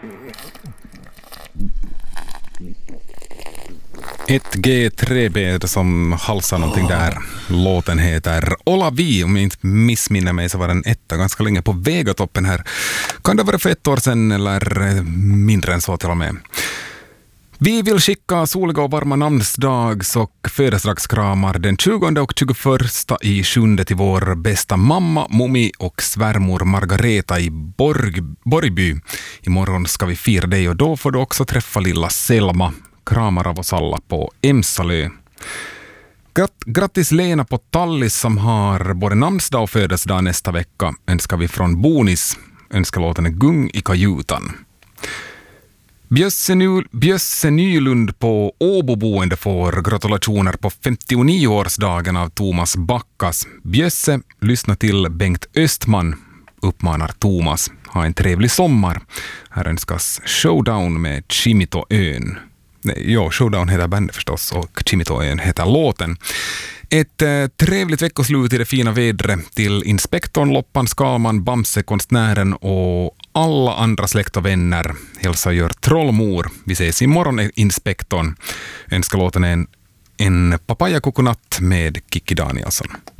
Ett G3B som halsar någonting där. Låten heter Olavi. Om jag inte missminner mig så var den etta ganska länge på Vegatoppen här. Kan det vara för ett år sedan eller mindre än så till och med. Vi vill skicka soliga och varma namnsdags- och födelsedagskramar den 20 och 21 i 7 till vår bästa mamma, Mumi och svärmor Margareta i Borgby. Imorgon ska vi fira dig och då får du också träffa lilla Selma. Kramar av oss alla på Emsalö. Grattis Lena på Tallis som har både namnsdag och födelsedag nästa vecka. Önskar vi från Bonis. Önskalåten är Gung i kajutan. Bjösse Nylund på Åboboende får gratulationer på 59-årsdagen av Thomas Backas. Bjösse, lyssna till Bengt Östman, uppmanar Thomas. Ha en trevlig sommar. Här önskas Showdown med Chimitoön. Showdown heter bandet förstås och Chimitoön heter låten. Ett trevligt veckoslut i det fina vädret till inspektorn, Loppan, Skalman, Bamse, konstnären och alla andra släkt och vänner. Hälsa gör Trollmor. Vi ses imorgon, inspektorn. Önskar låten en papaya kokonat med Kikki Danielsson.